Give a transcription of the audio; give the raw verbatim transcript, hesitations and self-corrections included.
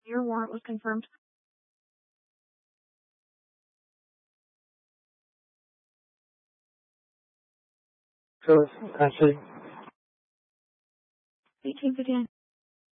Your warrant was confirmed. So, I see. eighteen fifty-nine.